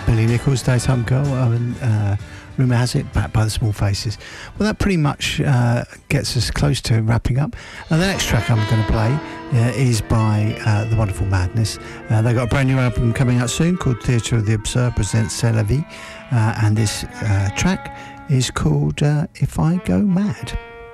Billy Nichols, Daytime Girl, and rumour has it, backed by the Small Faces. Well, that pretty much gets us close to wrapping up. And the next track I'm going to play is by The Wonderful Madness. They've got a brand new album coming out soon called Theatre of the Absurd Presents C'est la Vie, and this track is called If I Go Mad.